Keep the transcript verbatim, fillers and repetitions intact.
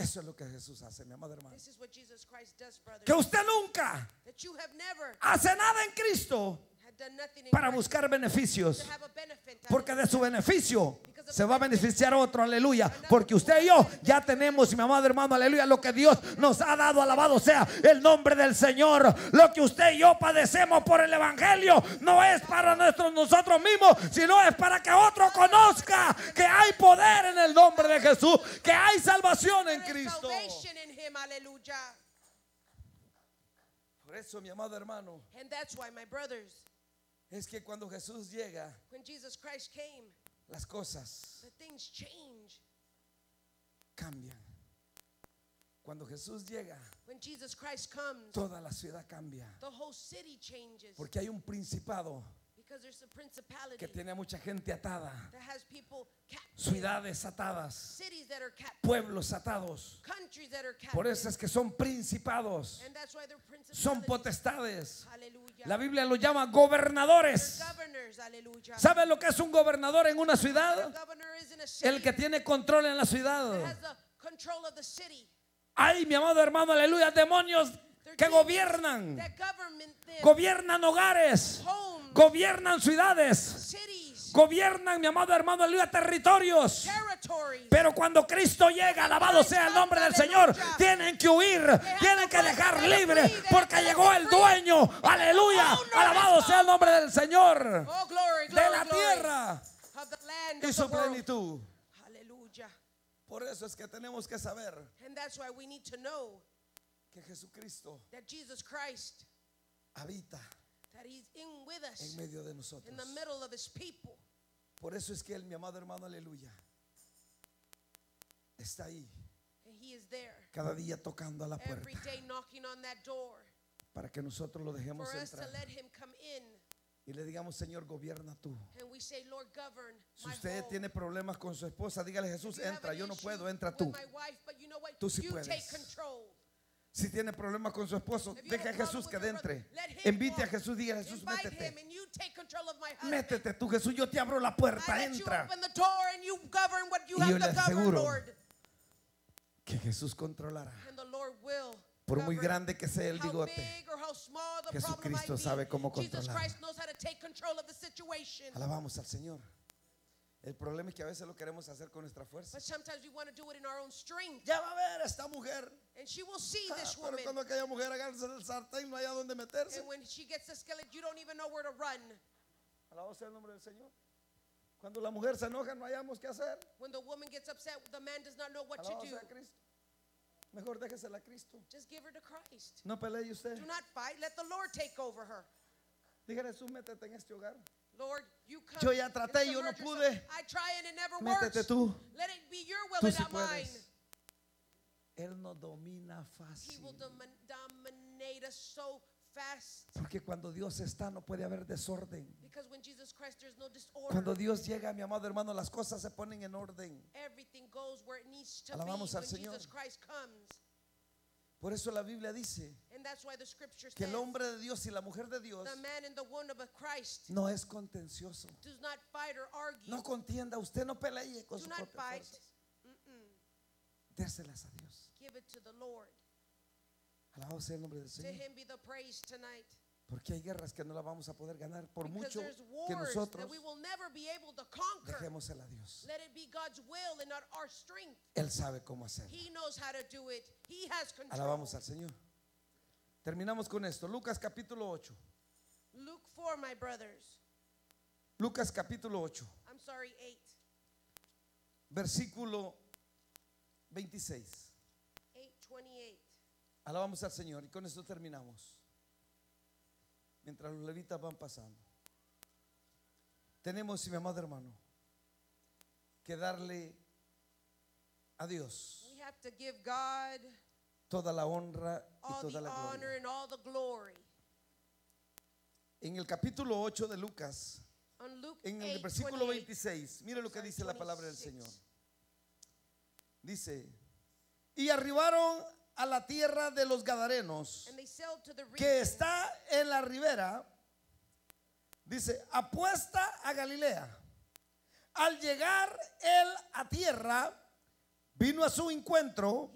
Eso es lo que Jesús hace, mi amado hermano. This is what Jesus Christ does, brothers. Que usted nunca That you have never hace nada en Cristo had done nothing in para Christ buscar beneficios, to have a benefit. porque de su beneficio se va a beneficiar otro, aleluya. Porque usted y yo ya tenemos, mi amado hermano, aleluya, lo que Dios nos ha dado, alabado sea el nombre del Señor. Lo que usted y yo padecemos por el evangelio no es para nuestros, nosotros mismos, sino es para que otro conozca que hay poder en el nombre de Jesús, que hay salvación en There is Cristo. salvation in him, hallelujah. Por eso, mi amado hermano, And that's why, my brothers, es que cuando Jesús llega, when Jesus Christ came, las cosas the things change. cambian. Cuando Jesús llega, When Jesus Christ comes, toda la ciudad cambia. the whole city changes. Porque hay un principado Because there's a principality que tiene a mucha gente atada, that has people captive. ciudades atadas, Cities that are captive. pueblos atados. Countries that are captive. Por eso es que son principados, And that's why they're principalities. son potestades. Hallelujah. La Biblia lo llama They're gobernadores. governors, hallelujah. ¿Sabe lo que es un gobernador en una A ciudad? governor is in a city El que tiene control en la that ciudad. has the control of the city. Ay, mi amado hermano, aleluya, demonios They're que demons gobiernan, that government them, gobiernan hogares, homes, gobiernan ciudades, cities, gobiernan, mi amado hermano, aleluya, territorios. territories. Pero cuando Cristo llega, alabado sea el nombre del Señor, tienen que huir, tienen que dejar libre, porque llegó el dueño, aleluya, alabado sea el nombre del Señor, Oh, glory, de glory, la glory. tierra Of the land y of su the world. plenitud. Hallelujah. Por eso es que tenemos que saber And that's why we need to know que Jesucristo that Jesus Christ, habita that he's in with us, en medio de nosotros. in the middle of his people. Por eso es que él, mi amado hermano, aleluya, está ahí And he is there cada día tocando a la every puerta day knocking on that door para que nosotros lo for dejemos us to entrar let him come in. y le digamos: Señor, gobierna tú. And we say, Lord, govern Si my usted home. tiene problemas con su esposa, dígale: Jesús, If you have entra, an yo no issue puedo, entra with tú. my wife, but you know what? Tú sí You puedes. take control. Si tiene problemas con su esposo, If you deje a have a problem Jesús with que your entre. brother, let him Invite a walk. Jesús, diga: Jesús, Invite him métete. and you take control of my husband. Métete tú, Jesús, yo te abro la I puerta, let you entra. open the door and you govern what you Y yo have le to govern, aseguro Lord. Que Jesús controlará. And the Lord will. Por muy govern. grande que sea el How bigote, big or how small the problem might Jesucristo be, sabe cómo Jesus controlar. Christ knows how to take control of the situation. alabamos al Señor. El problema es que a veces lo queremos hacer con nuestra fuerza. But sometimes we want to do it in our own strength. Ya va a ver esta mujer. And she will see Ah, this pero woman. cuando aquella mujer agarra el sartén, no hay a dónde meterse. And when she gets the skillet, you don't even know where to run. Alabado sea el nombre del Señor. Cuando la mujer se enoja, no hayamos qué hacer. When the woman gets upset, the man does not know what to Alabado do. sea Cristo. Mejor déjesela a Cristo. Just give her to Christ. No pelee usted. Do not fight. Let the Lord take over her. Dígale: Jesús, métete en este hogar. Lord, you come. Yo ya and traté y yo no submerge pude. yourself. I try and it never Métete works. tú. Let it be your will Tú and sí not mine. puedes. Él nos domina He fácil. will domin- dominate us so fast. Porque cuando Dios está, no puede haber desorden. Because when Jesus Christ, there's no disorder. Cuando Dios llega, mi amado hermano, las cosas se ponen en orden. Everything goes where it needs to Alabamos be al when Señor. Jesus Christ comes. Por eso la Biblia dice And that's why the scripture que says el hombre de Dios y la mujer de Dios the man in the womb of Christ no es contencioso. does not fight or argue. No contienda, usted no pelee con Do sus not propias fight. fuerzas. Mm-mm. Déselas a Dios. Give it to the Lord. Alabado sea el nombre del To Señor. him be the praise tonight. Porque hay guerras que no las vamos a poder ganar por Because mucho there's que wars nosotros that we will never be able to conquer. dejémosela a Dios. Let it be God's will and not our strength. Él sabe cómo hacerlo. He knows how to do it. He has control. Alabamos al Señor. Terminamos con esto. Lucas capítulo ocho. Luke four, my brothers. Lucas capítulo ocho, I'm sorry, eight. versículo veintiséis. eight twenty-eight. Alabamos al Señor y con esto terminamos. Mientras los levitas van pasando, tenemos, mi amado hermano, que darle a Dios We have to give God toda la honra y all the toda la honor gloria. and all the glory. En el capítulo ocho de Lucas, On Luke en el eight versículo twenty-eight, veintiséis, mire lo que sorry, dice la palabra del twenty-six. Señor. Dice: y arribaron a la tierra de los Gadarenos, And they sailed to the que region está en la ribera, dice, apuesta a Galilea. Al llegar él a tierra, vino a su encuentro